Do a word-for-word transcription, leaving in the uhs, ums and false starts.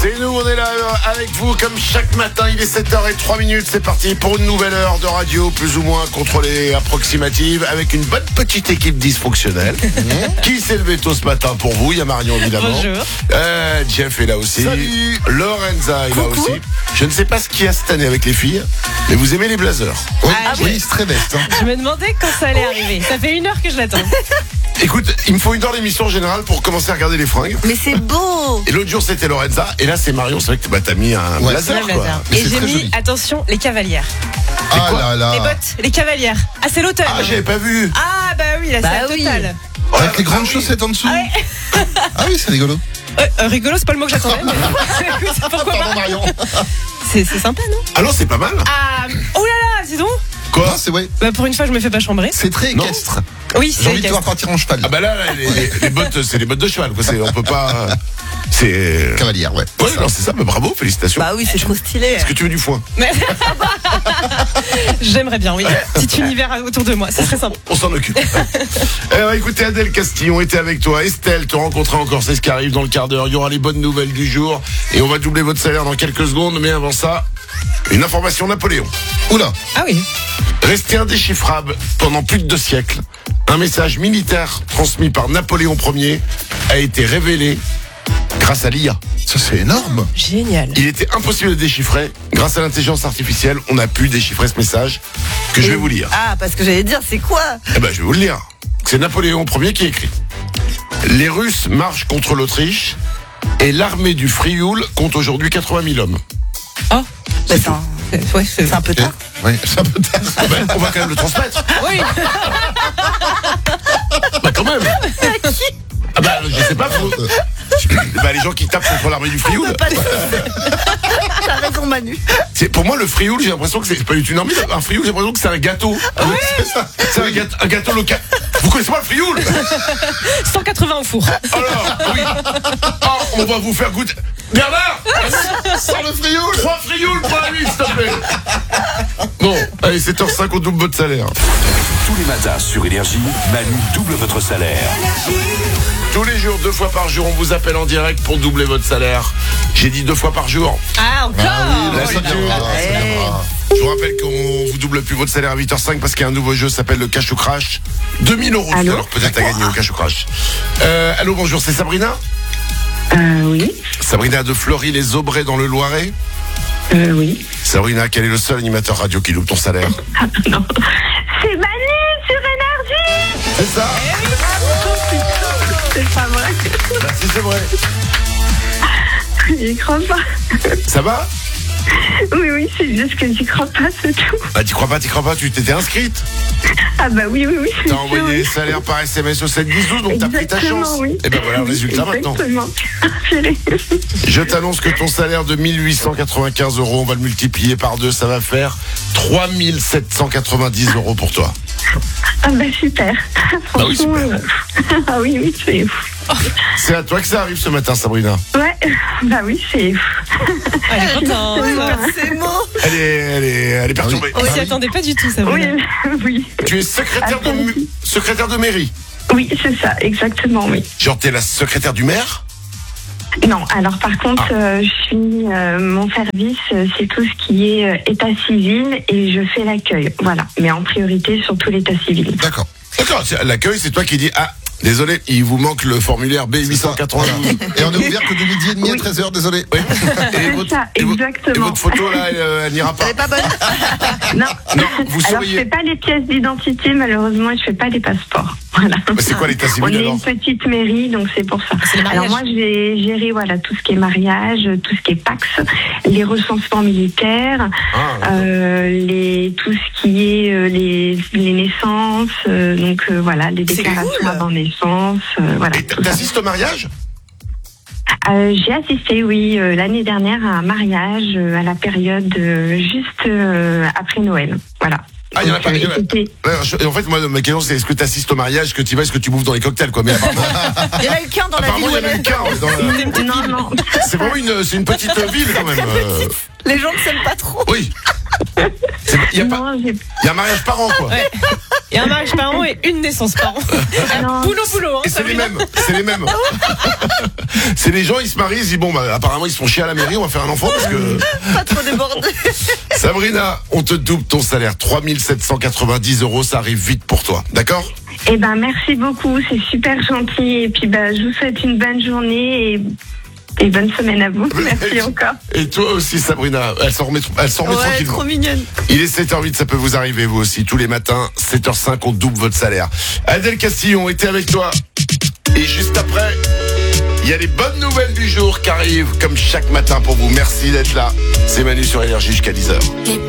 C'est nous, on est là avec vous comme chaque matin, il est sept heures zéro trois minutes, c'est parti pour une nouvelle heure de radio plus ou moins contrôlée, approximative, avec une bonne petite équipe dysfonctionnelle. Qui s'est levé tôt ce matin pour vous? Il y a Marion évidemment. Bonjour. Euh, Jeff est là aussi. Salut. Lorenza est Coucou. là aussi. Je ne sais pas ce qu'il y a cette année avec les filles, mais vous aimez les blazers. Oui, Ah, oui, oui. c'est très bête. Hein. Je me demandais quand ça allait arriver. Ça fait une heure que je l'attends. Écoute, il me faut une heure d'émission en général pour commencer à regarder les fringues. Mais c'est beau. Et l'autre jour c'était Lorenza, et là c'est Marion. C'est vrai que bah, t'as mis un Ouais. blazer, Le quoi. blazer. Mais Et c'est j'ai très mis, joli. attention, les cavalières. Ah quoi là là. Les bottes, les cavalières. Ah, c'est l'automne. Ah, j'avais pas vu. Ah, bah oui, là, Bah c'est la oui. totale. Avec les grandes Ah oui. chaussettes en dessous. Ah ouais. Ah oui, c'est rigolo. Euh, euh, rigolo, c'est pas le mot que j'attendais. Mais... Écoute, pourquoi Pardon pas. Marion. C'est c'est sympa, non? Ah non, c'est pas mal. Ah, oh là là, dis donc. Quoi? Non, c'est ouais. Bah, pour une fois, je me fais pas chambrer. C'est très Non. équestre. Oui, J'ai c'est envie de te voir équestre. partir en cheval. Ah bah là, là, les, les- les bottes, c'est les bottes de cheval, quoi. C'est, on peut pas. C'est. Cavalière, ouais. Ouais, non, c'est ça. Bah, bravo, félicitations. Bah oui, c'est trop stylé. Est-ce que tu veux du foin? Mais- J'aimerais bien, oui. Petit univers autour de moi, ce serait sympa. On s'en occupe. Alors, écoutez, Adèle Castillon était avec toi. Estelle te rencontrera encore, c'est ce qui arrive dans le quart d'heure. Il y aura les bonnes nouvelles du jour. Et on va doubler votre salaire dans quelques secondes. Mais avant ça, une information Napoléon. Oula. Ah oui. Resté indéchiffrable pendant plus de deux siècles, un message militaire transmis par Napoléon Ier a été révélé grâce à l'I A. Ça, c'est énorme. Génial. Il était impossible de déchiffrer. Grâce à l'intelligence artificielle, on a pu déchiffrer ce message que je vais vous lire. Ah, parce que j'allais dire, c'est quoi? Eh ben, je vais vous le lire. C'est Napoléon Ier qui écrit. Les Russes marchent contre l'Autriche et l'armée du Frioul compte aujourd'hui quatre-vingt mille hommes. Oh. Bah, c'est un, Ouais, c'est c'est un peu Ok. tard. Oui, c'est un peu tard. Ah ben, on va quand même le transmettre. Oui. Bah quand même. Ah bah je sais pas. Faut... Bah, les gens qui tapent contre l'armée du Frioul. Pas de- T'as raison, Manu. C'est pour moi le Frioul, j'ai l'impression que c'est pas du tout une armée. Un Frioul, j'ai l'impression que c'est un gâteau. C'est ça. C'est un gâteau, un gâteau local. Vous connaissez pas le Frioul? cent quatre-vingts au four. Alors, oui. Ah, on va vous faire goûter. Bernard, Sans le frioul. trois Frioul pour la nuit, s'il te plaît. Bon, allez, sept heures cinq, on double votre salaire. Tous les matins sur Énergie, Manu double votre salaire. Tous les jours, deux fois par jour, on vous appelle en direct pour doubler votre salaire. J'ai dit deux fois par jour. Ah, encore. Ah oui, là, ça L'habitude. viendra. Ça viendra. Je vous rappelle qu'on vous double plus votre salaire à huit heures cinq parce qu'il y a un nouveau jeu qui s'appelle le Cash ou Crash. deux mille euros tout à Allô l'heure, peut-être à gagner au Cash ou Crash. Euh, allô, bonjour, c'est Sabrina? Euh, oui, Sabrina de Fleury-les-Aubrais dans le Loiret. euh, oui. Sabrina, quel est le seul animateur radio qui loupe ton salaire? Ah, non. C'est Manu sur Énergie. C'est ça? C'est pas vrai. Merci, c'est vrai. J'y crois pas. Ça va? Oui, oui, c'est juste que j'y crois pas, c'est tout. Bah, t'y crois pas, t'y crois pas, tu t'étais inscrite. Ah bah oui, oui, oui. c'est T'as sûr, envoyé oui. les salaires par S M S au sept dix douze, donc t'as pris ta Exactement, chance. oui. Et ben voilà le résultat maintenant. Exactement. Purée. Je t'annonce que ton salaire de mille huit cent quatre-vingt-quinze euros, on va le multiplier par deux, ça va faire trois mille sept cent quatre-vingt-dix euros pour toi. Ah bah super. Bah oui, Franchement, super. euh, ah oui, oui, c'est C'est à toi que ça arrive ce matin, Sabrina. ouais, bah oui, c'est Elle est contente. C'est mots. Elle est, elle est, elle est perturbée. On s'y attendait pas du tout, ça. oui, oui. Tu es secrétaire de, mu- secrétaire de mairie. Oui, c'est ça, exactement, oui. Genre, t'es la secrétaire du maire? Non, alors par contre, Ah. euh, je suis euh, mon service, euh, c'est tout ce qui est euh, état civil et je fais l'accueil. Voilà, mais en priorité surtout l'état civil. D'accord. D'accord, c'est- l'accueil, c'est toi qui dis, ah, désolé, il vous manque le formulaire B huit cent quatre-vingt-douze. Et on est ouvert que de midi et demi à Oui. treize heures, désolé. Oui. Et C'est votre, ça, et votre- exactement. et votre photo, là, elle, euh, elle n'ira pas. Elle est pas bonne. Non, Non, vous alors souriez. je fais pas les pièces d'identité malheureusement et je fais pas les passeports. Voilà. Mais c'est quoi l'état On civil est alors? une petite mairie, donc c'est pour ça. C'est le mariage. Alors moi, j'ai géré voilà tout ce qui est mariage, tout ce qui est Pax, les recensements militaires, Ah, euh, les tout ce qui est euh, les, les naissances, euh, donc euh, voilà les C'est déclarations cool. avant naissance, euh, voilà. Et tout ça. t'assistes au mariage? Euh, j'ai assisté, oui, euh, l'année dernière à un mariage euh, à la période euh, juste euh, après Noël. Voilà. Ah, il y en a Donc, pas, il y en euh, a- c'était- Ouais, je- et en fait, moi, ma question, c'est est-ce que tu assistes au mariage, est-ce que tu vas, est-ce que tu bouffes dans les cocktails, quoi. Mais apparemment, Il y en a eu qu'un dans la apparemment, ville il y où en a elle eu est. qu'un. ouais, dans la- Non, non. C'est vraiment une, c'est une petite ville quand même. euh. Les gens ne s'aiment pas trop. Oui. C'est- Il y a pas, Non, j'ai- il y a un mariage par an, quoi. Et un mariage par an et une naissance par an. Non. Boulot, boulot. Hein, Et c'est les Sabrina. mêmes, c'est les mêmes. C'est les gens, ils se marient, ils se disent bon bah apparemment ils se font chier à la mairie, on va faire un enfant parce que Pas trop débordé. Sabrina, on te double ton salaire, trois mille sept cent quatre-vingt-dix euros, ça arrive vite pour toi, d'accord? Eh ben, merci beaucoup, c'est super gentil. Et puis, bah, je vous souhaite une bonne journée et, et bonne semaine à vous. Merci encore. Et toi aussi Sabrina, elle s'en remet, elle s'en remet Ouais, tranquillement. trop mignonne. Il est sept heures huit, ça peut vous arriver vous aussi, tous les matins, sept heures cinq, on double votre salaire. Adèle Castillon était avec toi. Et juste après, il y a les bonnes nouvelles du jour qui arrivent, comme chaque matin pour vous. Merci d'être là. C'est Manu sur Énergie jusqu'à dix heures.